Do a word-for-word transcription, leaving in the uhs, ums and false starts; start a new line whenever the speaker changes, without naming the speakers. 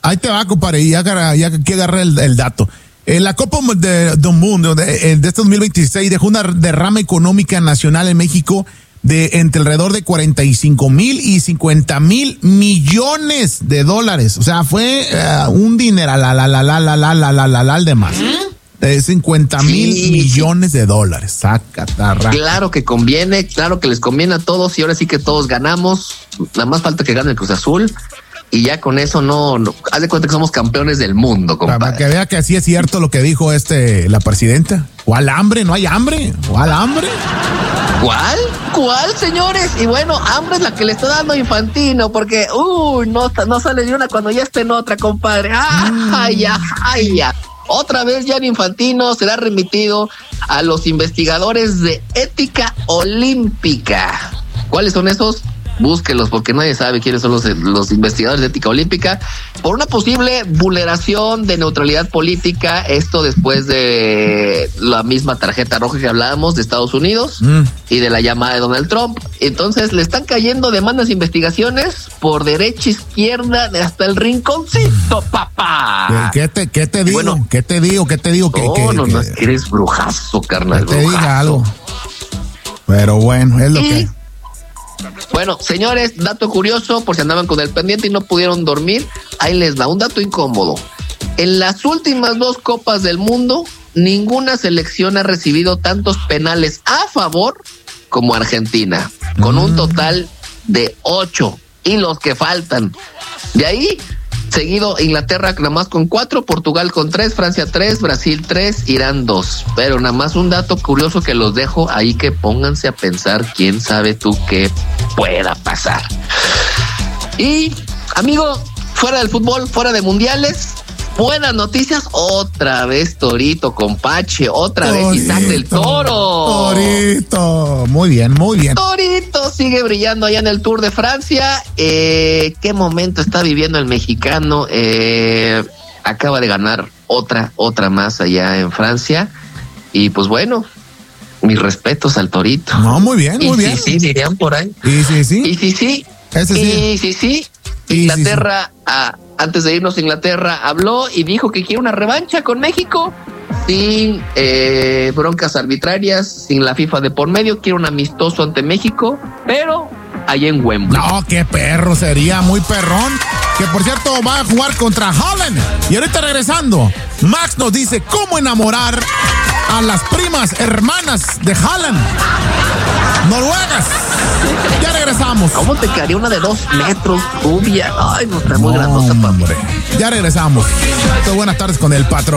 Ahí te va, compadre, y ya, ya que agarré el, el dato. Eh, la Copa de, del Mundo de, de este dos mil veintiséis dejó una derrama económica nacional en México de entre alrededor de cuarenta y cinco mil y cincuenta mil millones de dólares. O sea, fue uh, un dinero, la, la, la, la, la, la, la, la, la, la, de más. Eh, cincuenta mil sí, millones sí. de dólares. Saca, tarra.
Claro que conviene, claro que les conviene a todos y ahora sí que todos ganamos. Nada más falta que gane el Cruz Azul. Y ya con eso no, no, haz de cuenta que somos campeones del mundo, compadre.
Para que vea que así es cierto lo que dijo este, la presidenta. ¿Cuál hambre? ¿No hay hambre? ¿Cuál hambre?
¿Cuál? ¿Cuál, señores? Y bueno, hambre es la que le está dando Infantino, porque, uy, no, no sale de una cuando ya está en otra, compadre. ¡Ay, ay, ay! Otra vez Gianni Infantino será remitido a los investigadores de ética olímpica. ¿Cuáles son esos? Búsquelos, porque nadie sabe quiénes son los, los investigadores de ética olímpica, por una posible vulneración de neutralidad política, esto después de la misma tarjeta roja que hablábamos de Estados Unidos mm. y de la llamada de Donald Trump. Entonces le están cayendo demandas de investigaciones por derecha, izquierda, hasta el rinconcito, papá.
¿Qué te, qué te digo? Bueno, ¿Qué te digo? ¿Qué te digo?
No,
que,
no,
que,
no, que eres brujazo, carnal.
Que te
brujazo.
diga algo. Pero bueno, es lo
y,
que...
Bueno, señores, dato curioso, por si andaban con el pendiente y no pudieron dormir, ahí les va un dato incómodo. En las últimas dos Copas del Mundo, ninguna selección ha recibido tantos penales a favor como Argentina, con mm. un total de ocho, y los que faltan. De ahí, seguido Inglaterra nada más con cuatro, Portugal con tres, Francia tres, Brasil tres, Irán dos. Pero nada más un dato curioso que los dejo ahí, que pónganse a pensar, quién sabe tú qué pueda pasar. Y, amigo, fuera del fútbol, fuera de mundiales, buenas noticias, otra vez Torito con Pache, otra Torito, vez Isaac del Toro.
Torito, muy bien, muy bien.
Torito sigue brillando allá en el Tour de Francia. Eh, ¿Qué momento está viviendo el mexicano? Eh, acaba de ganar otra, otra más allá en Francia. Y pues bueno, mis respetos al Torito.
No, muy bien, muy
y
bien.
Sí, sí, dirían por ahí.
Y sí, sí.
Y sí, sí.
Ese sí.
Y sí, sí. Inglaterra, sí, sí. A, antes de irnos a Inglaterra, habló y dijo que quiere una revancha con México, sin eh, broncas arbitrarias, sin la FIFA de por medio, quiere un amistoso ante México, pero allá en Wembley.
No, qué perro, sería muy perrón. Que por cierto va a jugar contra Haaland. Y ahorita regresando, Max nos dice cómo enamorar a las primas hermanas de Haaland, noruegas. Ya regresamos.
¿Cómo te quedaría una de dos metros, rubia? Ay, no está muy no, grandota,
hombre. Ya regresamos. Buenas tardes con el patrón.